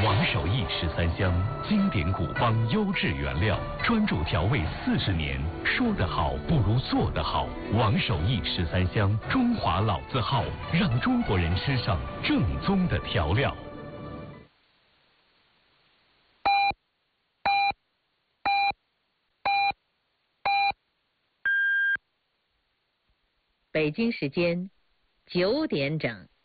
王守义13香，经典古方，优质原料，专注调味40年。说得好不如做得好。王守义13香，中华老字号，让中国人吃上正宗的调料。 北京时间9点整。